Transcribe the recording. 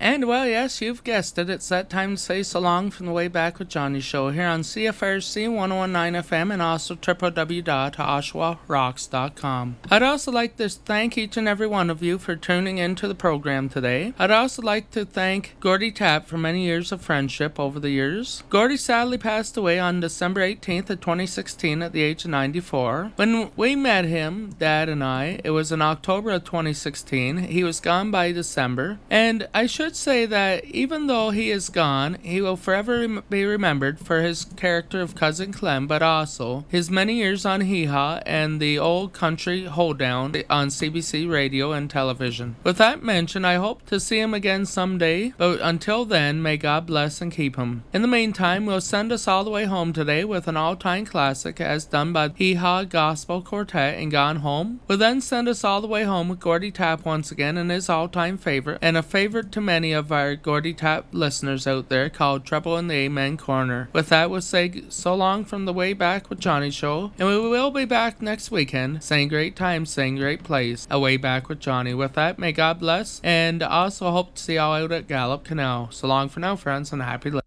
And well, yes, you've guessed it. It's that time to say so long from the Way Back with Johnny show here on CFRC 1019 FM and also www.oshawarocks.com. I'd also like to thank each and every one of you for tuning into the program today. I'd also like to thank Gordy Tapp for many years of friendship over the years. Gordy sadly passed away on December 18th of 2016 at the age of 94. When we met him, Dad and I, it was in October of 2016. He was gone by December, and I should say that even though he is gone, he will forever be remembered for his character of Cousin Clem, but also his many years on Hee Haw and the Old Country Hoedown on CBC radio and television. With that mentioned, I hope to see him again someday, but until then, may God bless and keep him. In the meantime, we'll send us all the way home today with an all-time classic as done by Hee Haw Gospel Quartet and Gone Home. We'll then send us all the way home with Gordy Tapp once again and his all-time favorite, and a favorite to many of our Gordy Tapp listeners out there, called Trouble in the Amen Corner. With that, we'll say so long from the Way Back with Johnny show, and we will be back next weekend, same great time, same great place, a Way Back with Johnny. With that, may God bless, and also hope to see y'all out at Gallup Canal. So long for now, friends, and happy listening.